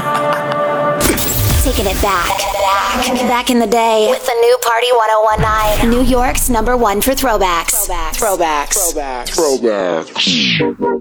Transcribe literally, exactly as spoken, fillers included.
Taking it back. back. Back in the day. With the new Party ten nineteen. New York's number one for throwbacks. Throwbacks. Throwbacks. Throwbacks. Throwbacks.